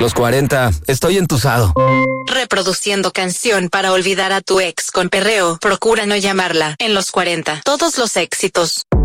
Los 40, estoy entusado. Reproduciendo canción para olvidar a tu ex con perreo. Procura no llamarla. En los 40, todos los éxitos.